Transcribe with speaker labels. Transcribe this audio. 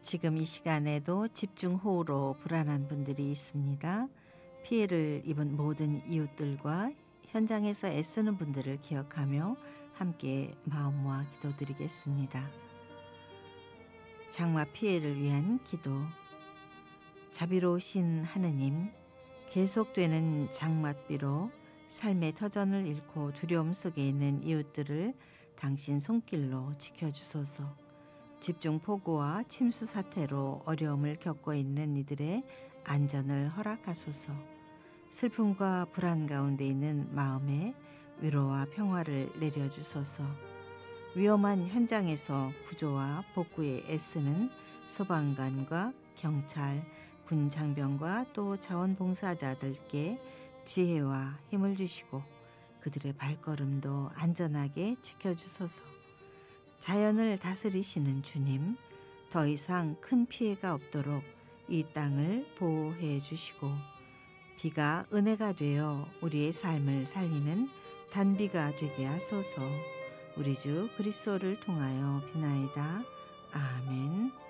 Speaker 1: 지금 이 시간에도 집중호우로 불안한 분들이 있습니다. 피해를 입은 모든 이웃들과 현장에서 애쓰는 분들을 기억하며 함께 마음 모아 기도드리겠습니다. 장마 피해를 위한 기도. 자비로우신 하느님, 계속되는 장맛비로 삶의 터전을 잃고 두려움 속에 있는 이웃들을 당신 손길로 지켜주소서. 집중폭우와 침수 사태로 어려움을 겪고 있는 이들의 안전을 허락하소서. 슬픔과 불안 가운데 있는 마음에 위로와 평화를 내려주소서. 위험한 현장에서 구조와 복구에 애쓰는 소방관과 경찰, 군 장병과 또 자원봉사자들께 지혜와 힘을 주시고 그들의 발걸음도 안전하게 지켜주소서. 자연을 다스리시는 주님, 더 이상 큰 피해가 없도록 이 땅을 보호해 주시고 비가 은혜가 되어 우리의 삶을 살리는 단비가 되게 하소서. 우리 주 그리스도를 통하여 비나이다. 아멘.